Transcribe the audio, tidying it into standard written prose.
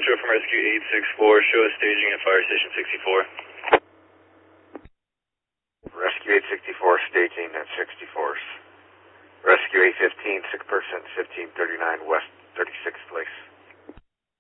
Metro from Rescue 864. Show us staging at Fire Station 64. Rescue 864 staging at 64s. Rescue 815, sick person, 1539 West 36th Place.